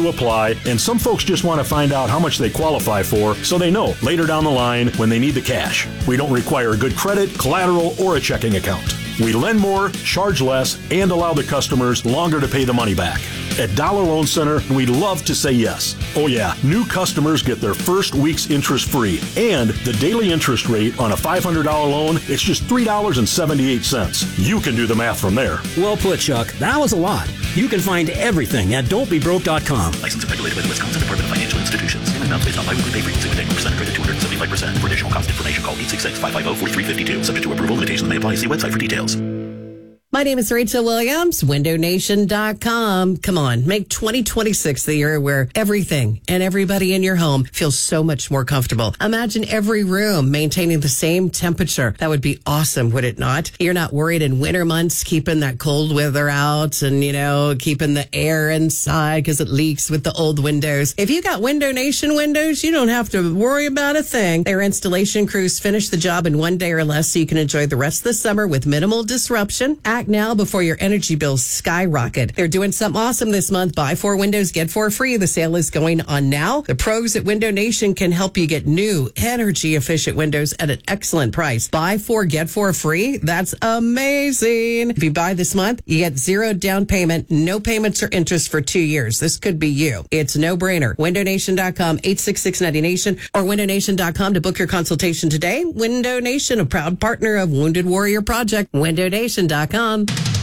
to apply, and some folks just want to find out how much they qualify for so they know later down the line when they need the cash. We don't require a good credit, collateral, or a checking account. We lend more, charge less, and allow the customers longer to pay the money back. At Dollar Loan Center, we love to say yes. Oh yeah, new customers get their first week's interest free. And the daily interest rate on a $500 loan, it's just $3.78. You can do the math from there. Well put, Chuck. That was a lot. You can find everything at don'tbebroke.com. Licensed and regulated by the Wisconsin Department of Financial Institutions. Payment amounts based on biweekly pay frequency with 10% credit to 175%. For additional cost information, call 866-550-4352. Subject to approval, limitations may apply. See website for details. My name is Rachel Williams, WindowNation.com. Come on, make 2026 the year where everything and everybody in your home feels so much more comfortable. Imagine every room maintaining the same temperature. That would be awesome, would it not? You're not worried in winter months keeping that cold weather out and, keeping the air inside because it leaks with the old windows. If you got Window Nation windows, you don't have to worry about a thing. Their installation crews finish the job in 1 day or less so you can enjoy the rest of the summer with minimal disruption. Act now before your energy bills skyrocket. They're doing something awesome this month. Buy 4 windows, get 4 free. The sale is going on now. The pros at Window Nation can help you get new, energy-efficient windows at an excellent price. Buy 4, get 4 free. That's amazing. If you buy this month, you get 0 down payment, no payments or interest for 2 years. This could be you. It's no-brainer. WindowNation.com, 866-90Nation, or WindowNation.com to book your consultation today. Window Nation, a proud partner of Wounded Warrior Project. WindowNation.com.